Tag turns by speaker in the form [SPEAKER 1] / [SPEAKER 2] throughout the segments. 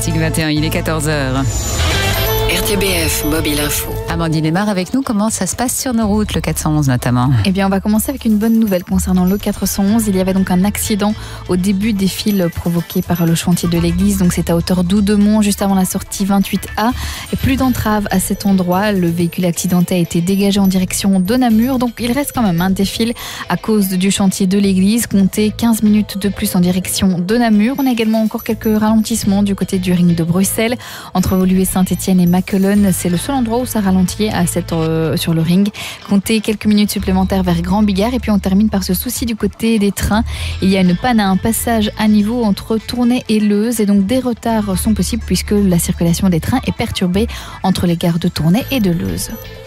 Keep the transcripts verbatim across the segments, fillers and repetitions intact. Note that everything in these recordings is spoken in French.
[SPEAKER 1] Classique vingt et un, il est quatorze heures.
[SPEAKER 2] R T B F Mobile Info.
[SPEAKER 1] Amandine Lemar avec nous, comment ça se passe sur nos routes, le quatre cent onze notamment?
[SPEAKER 3] Eh bien, on va commencer avec une bonne nouvelle concernant le quatre cent onze. Il y avait donc un accident au début des fils provoqué par le chantier de l'église. Donc, c'est à hauteur d'Oudemont, juste avant la sortie vingt-huit A. Et plus d'entrave à cet endroit. Le véhicule accidenté a été dégagé en direction de Namur. Donc, il reste quand même un des fils à cause du chantier de l'église. Comptez quinze minutes de plus en direction de Namur. On a également encore quelques ralentissements du côté du ring de Bruxelles. Entre Woluwe, Saint-Etienne et Mackelen, c'est le seul endroit où ça ralentit à cette, euh, sur le ring. Comptez quelques minutes supplémentaires vers Grand Bigard. Et puis on termine par ce souci du côté des trains. Il y a une panne à un passage à niveau entre Tournai et Leuze. Et donc des retards sont possibles puisque la circulation des trains est perturbée entre les gares de Tournai et de Leuze.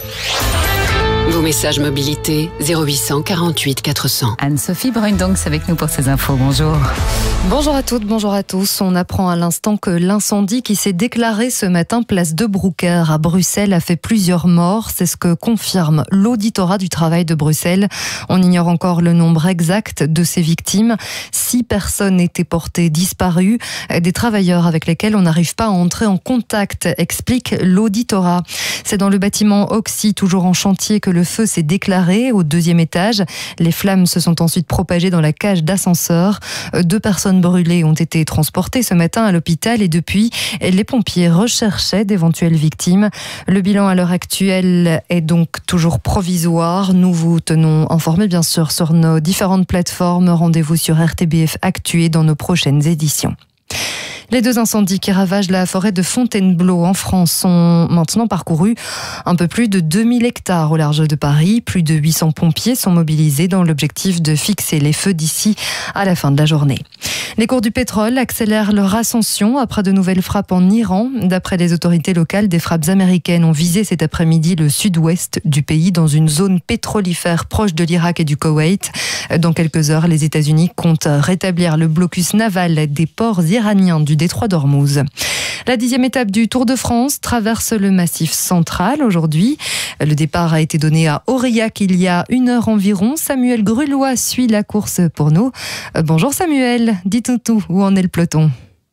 [SPEAKER 2] Vos messages mobilité zéro huit cent quarante-huit quatre cents.
[SPEAKER 1] Anne-Sophie Brune donc c'est avec nous pour ces infos. Bonjour.
[SPEAKER 4] Bonjour à toutes, bonjour à tous. On apprend à l'instant que l'incendie qui s'est déclaré ce matin place de Brouckère à Bruxelles a fait plusieurs morts. C'est ce que confirme l'auditorat du travail de Bruxelles. On ignore encore le nombre exact de ces victimes. Six personnes étaient portées disparues. Des travailleurs avec lesquels on n'arrive pas à entrer en contact, explique l'auditorat. C'est dans le bâtiment Oxy, toujours en chantier, que le feu s'est déclaré au deuxième étage. Les flammes se sont ensuite propagées dans la cage d'ascenseur. Deux personnes brûlées ont été transportées ce matin à l'hôpital et depuis, les pompiers recherchaient d'éventuelles victimes. Le bilan à l'heure actuelle est donc toujours provisoire. Nous vous tenons informés bien sûr sur nos différentes plateformes. Rendez-vous sur R T B F Actu et dans nos prochaines éditions. Les deux incendies qui ravagent la forêt de Fontainebleau en France sont maintenant parcourus un peu plus de deux mille hectares au large de Paris. Plus de huit cents pompiers sont mobilisés dans l'objectif de fixer les feux d'ici à la fin de la journée. Les cours du pétrole accélèrent leur ascension après de nouvelles frappes en Iran. D'après les autorités locales, des frappes américaines ont visé cet après-midi le sud-ouest du pays dans une zone pétrolifère proche de l'Irak et du Koweït. Dans quelques heures, les États-Unis comptent rétablir le blocus naval des ports iraniens du détroit d'Ormuz. La dixième étape du Tour de France traverse le Massif central aujourd'hui. Le départ a été donné à Aurillac il y a une heure environ. Samuel Grulois suit la course pour nous. Bonjour Samuel, dites-nous tout, où en est le peloton ?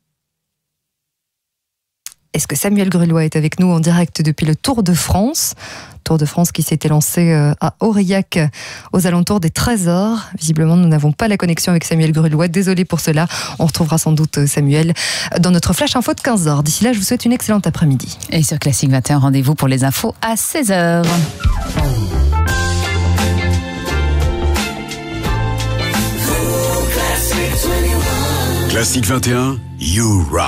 [SPEAKER 4] Est-ce que Samuel Grulois est avec nous en direct depuis le Tour de France ? Tour de France qui s'était lancé à Aurillac aux alentours des treize heures. Visiblement, nous n'avons pas la connexion avec Samuel Grulois. Désolé pour cela. On retrouvera sans doute Samuel dans notre flash info de quinze heures. D'ici là, je vous souhaite une excellente après-midi.
[SPEAKER 1] Et sur Classique vingt et un, rendez-vous pour les infos à seize heures.
[SPEAKER 5] Classique vingt et un, You Rock.